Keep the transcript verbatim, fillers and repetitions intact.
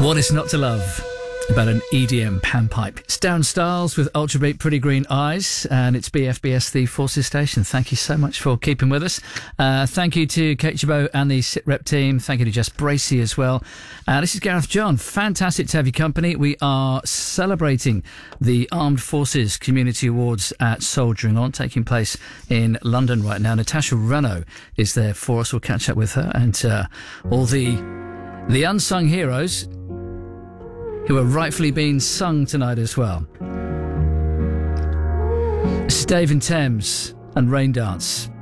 What is not to love about an E D M panpipe? It's Darren Styles with Ultrabeat Pretty Green Eyes, and it's B F B S, the Forces Station. Thank you so much for keeping with us. Uh, thank you to Kate Chabot and the SitRep team. Thank you to Jess Bracey as well. Uh, this is Gareth John. Fantastic to have your company. We are celebrating the Armed Forces Community Awards at Soldiering On, taking place in London right now. Natasha Rano is there for us. We'll catch up with her and uh, all the the unsung heroes who are rightfully being sung tonight as well. This is Dave and Thames and Rain Dance.